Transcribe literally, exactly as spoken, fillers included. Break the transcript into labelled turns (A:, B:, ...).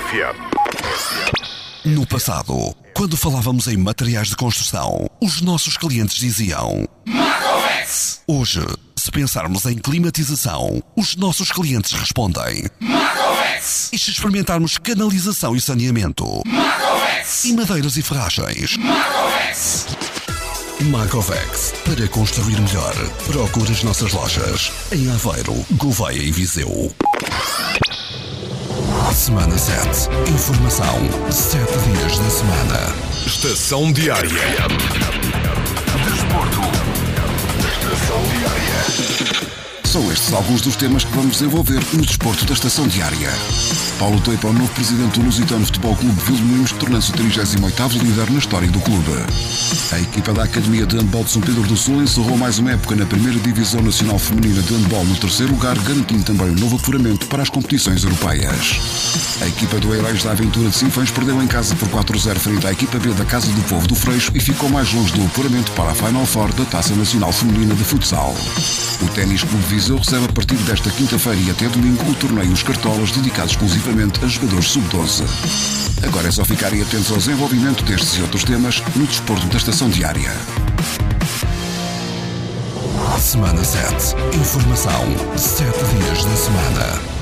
A: F M.
B: No passado, quando falávamos em materiais de construção, os nossos clientes diziam Macovex. Hoje, se pensarmos em climatização, os nossos clientes respondem Macovex. E se experimentarmos canalização e saneamento, Macovex. E madeiras e ferragens, Macovex. Macovex, para construir melhor. Procure as nossas lojas em Aveiro, Gouveia e Viseu. Semana sete. Informação sete dias da semana.
A: Estação Diária. Desporto. Estação Diária.
C: São estes alguns dos temas que vamos desenvolver no Desporto da Estação Diária. Paulo Teipa, o novo presidente do Lusitano Futebol Clube Vilmoinhos, torna-se o trigésimo oitavo líder na história do clube. A equipa da Academia de Handball de São Pedro do Sul encerrou mais uma época na primeira Divisão Nacional Feminina de Handball no terceiro lugar, garantindo também um novo apuramento para as competições europeias. A equipa do Heróis da Aventura de Sinfãs perdeu em casa por quatro a zero frente à equipa B da Casa do Povo do Freixo e ficou mais longe do apuramento para a Final Four da Taça Nacional Feminina de Futsal. O Ténis Clube Viseu recebe a partir desta quinta-feira e até domingo o torneio Os Cartolas, dedicado exclusivamente a jogadores sub doze. Agora é só ficarem atentos ao desenvolvimento destes e outros temas no Desporto da Estação Diária.
B: Semana sete. Informação sete dias da semana.